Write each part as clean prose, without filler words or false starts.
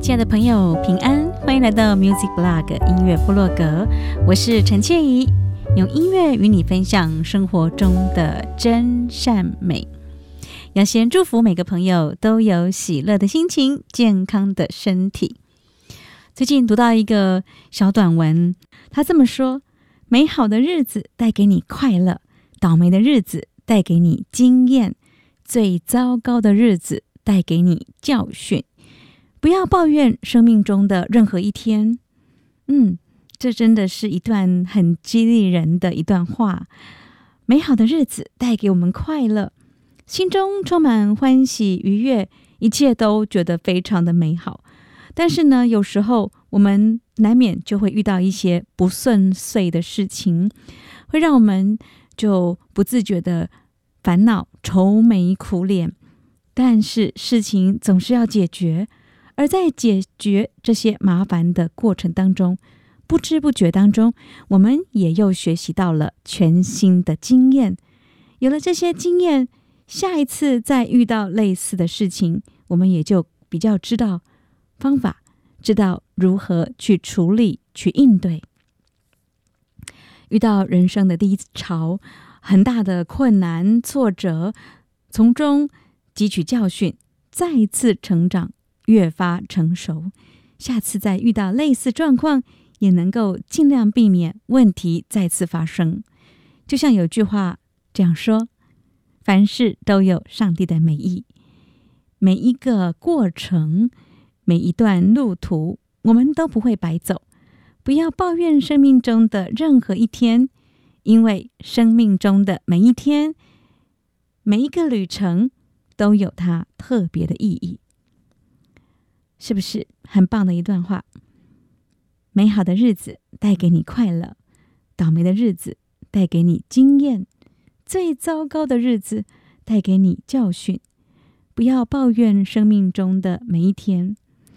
亲爱的朋友，平安，欢迎来到 Music Blog 音乐部落格，我是陈倩怡，用音乐与你分享生活中的真善美。要先祝福每个朋友都有喜乐的心情，健康的身体。最近读到一个小短文，他这么说：美好的日子带给你快乐，倒霉的日子带给你经验，最糟糕的日子带给你教训。不要抱怨生命中的任何一天。这真的是一段很激励人的一段话。美好的日子带给我们快乐，心中充满欢喜愉悦，一切都觉得非常的美好。但是呢，有时候我们难免就会遇到一些不顺遂的事情，会让我们就不自觉的烦恼、愁眉苦脸。但是事情总是要解决，而在解决这些麻烦的过程当中，不知不觉当中，我们也又学习到了全新的经验。有了这些经验，下一次再遇到类似的事情，我们也就比较知道方法，知道如何去处理、去应对。遇到人生的低潮，很大的困难、挫折，从中汲取教训，再一次成长，越发成熟。下次再遇到类似状况，也能够尽量避免问题再次发生。就像有句话这样说：凡事都有上帝的美意，每一个过程，每一段路途，我们都不会白走。不要抱怨生命中的任何一天，因为生命中的每一天，每一个旅程都有它特别的意义。是不是很棒的一段话？美好的日子带给你快乐，倒霉的日子带给你经验，最糟糕的日子带给你教训。不要抱怨生命中的每一天。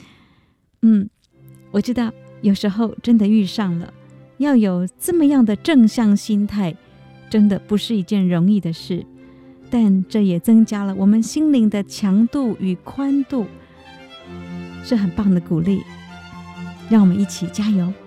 我知道有时候真的遇上了，要有这么样的正向心态，真的不是一件容易的事，但这也增加了我们心灵的强度与宽度，是很棒的鼓励。让我们一起加油。